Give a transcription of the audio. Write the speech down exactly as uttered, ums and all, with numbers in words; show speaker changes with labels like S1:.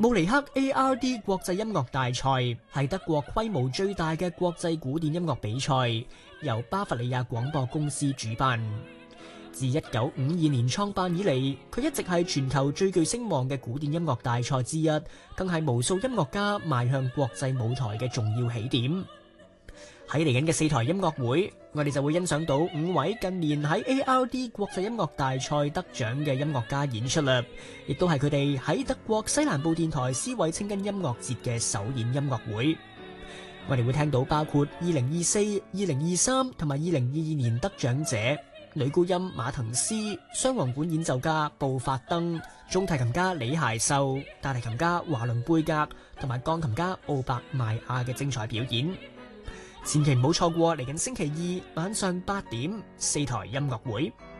S1: 慕尼黑 A R D 國際音樂大賽係德國規模最大嘅國際古典音樂比賽，由巴伐利亞廣播公司主辦。自一九五二年創辦以嚟，佢一直係全球最具聲望嘅古典音樂大賽之一，更係無數音樂家邁向國際舞台嘅重要起點。喺嚟緊嘅四台音樂會，我哋就會欣賞到五位近年喺 A R D 國際音樂大賽得獎嘅音樂家演出啦，亦都係佢哋喺德國西南部電台斯韋清根音樂節嘅首演音樂會。我哋會聽到包括二零二四、二零二三同埋二零二二年得獎者。女高音馬滕斯、雙簧管演奏家布法登、中提琴家李械秀、大提琴家華倫貝格同埋鋼琴家奧伯邁亞嘅精彩表演，千祈唔好錯過嚟緊星期二晚上八點四台音樂會。